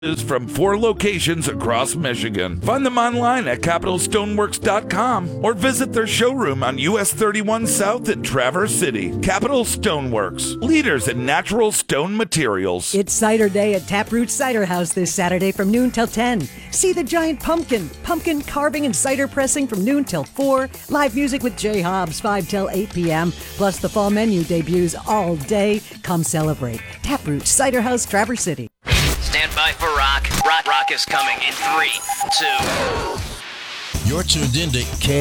from 4 locations across Michigan. Find them online at capitalstoneworks.com or visit their showroom on US 31 South in Traverse City. Capital Stoneworks, leaders in natural stone materials. It's Cider Day at Taproot Cider House this Saturday from noon till 10. See the giant pumpkin carving and cider pressing from noon till 4. Live music with Jay Hobbs 5 till 8 p.m. Plus the fall menu debuts all day. Come celebrate. Taproot Cider House, Traverse City. Stand by for rock. Rock is coming in 3, 2. You're tuned into K.